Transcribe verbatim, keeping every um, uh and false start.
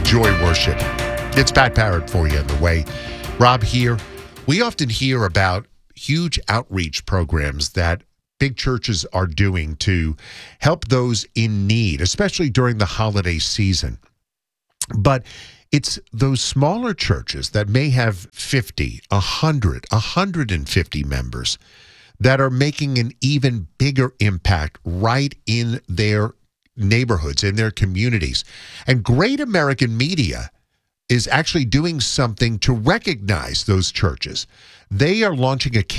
Joy Worship. It's Pat Parrott for you in the way. Rob here. We often hear about huge outreach programs that big churches are doing to help those in need, especially during the holiday season. But it's those smaller churches that may have fifty, one hundred, one hundred fifty members that are making an even bigger impact right in their neighborhoods, in their communities. And Great American Media is actually doing something to recognize those churches. They are launching a